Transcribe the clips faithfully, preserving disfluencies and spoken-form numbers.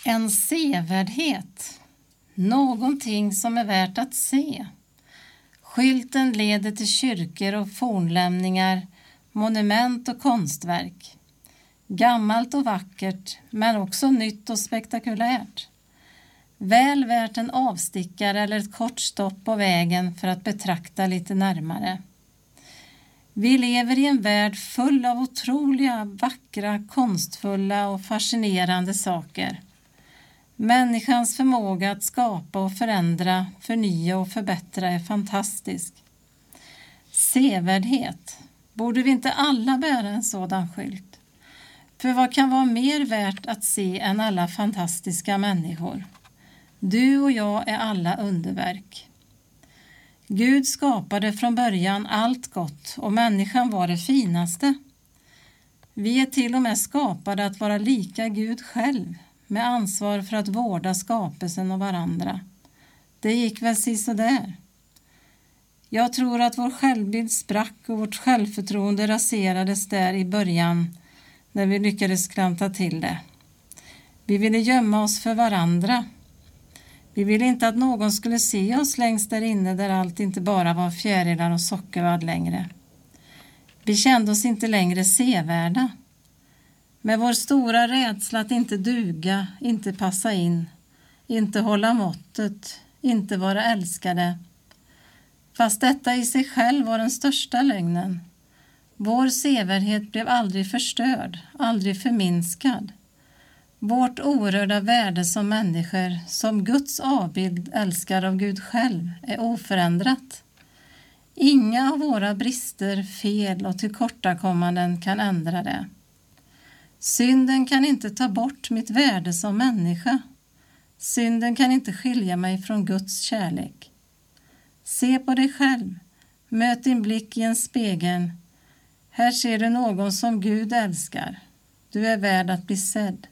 En sevärdhet, någonting som är värt att se. Skylten leder till kyrkor och fornlämningar, monument och konstverk. Gammalt och vackert, men också nytt och spektakulärt. Väl värt en avstickare eller ett kort stopp på vägen för att betrakta lite närmare. Vi lever i en värld full av otroliga, vackra, konstfulla och fascinerande saker. Människans förmåga att skapa och förändra, förnya och förbättra är fantastisk. Sevärdhet. Borde vi inte alla bära en sådan skylt? För vad kan vara mer värt att se än alla fantastiska människor? Du och jag är alla underverk. Gud skapade från början allt gott och människan var det finaste. Vi är till och med skapade att vara lika Gud själv, med ansvar för att vårda skapelsen och varandra. Det gick väl sisådär. Jag tror att vår självbild sprack och vårt självförtroende raserades där i början när vi lyckades klanta till det. Vi ville gömma oss för varandra. Vi ville inte att någon skulle se oss längst där inne där allt inte bara var fjärilar och sockervadd längre. Vi kände oss inte längre sevärda. Med vår stora rädsla att inte duga, inte passa in, inte hålla måttet, inte vara älskade. Fast detta i sig själv var den största lögnen. Vår sevärdhet blev aldrig förstörd, aldrig förminskad. Vårt orörda värde som människor, som Guds avbild älskar av Gud själv, är oförändrat. Inga av våra brister, fel och tillkortakommanden kan ändra det. Synden kan inte ta bort mitt värde som människa. Synden kan inte skilja mig från Guds kärlek. Se på dig själv. Möt din blick i en spegel. Här ser du någon som Gud älskar. Du är värd att bli sedd.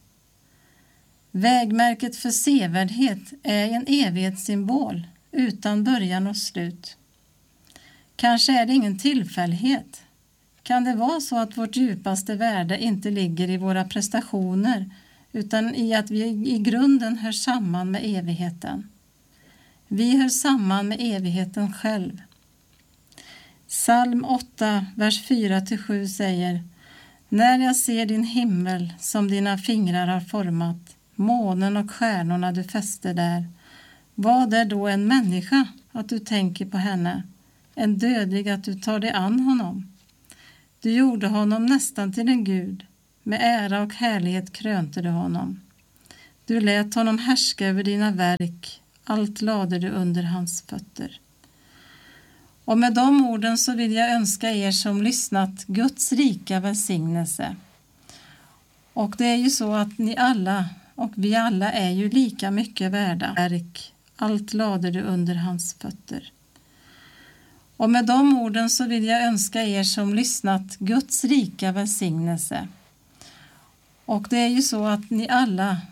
Vägmärket för sevärdhet är en evighetssymbol utan början och slut. Kanske är det ingen tillfällighet. Kan det vara så att vårt djupaste värde inte ligger i våra prestationer utan i att vi i grunden hör samman med evigheten? Vi hör samman med evigheten själv. Psalm åtta, vers fyra till sju säger: När jag ser din himmel som dina fingrar har format, månen och stjärnorna du fäster där, vad är då en människa att du tänker på henne, en dödlig att du tar dig an honom? Du gjorde honom nästan till en gud, med ära och härlighet krönte du honom. Du lät honom härska över dina verk, allt lade du under hans fötter. Och med de orden så vill jag önska er som lyssnat Guds rika välsignelse. Och det är ju så att ni alla och vi alla är ju lika mycket värda. Verk, allt lade du under hans fötter. Och med de orden så vill jag önska er som lyssnat Guds rika välsignelse. Och det är ju så att ni alla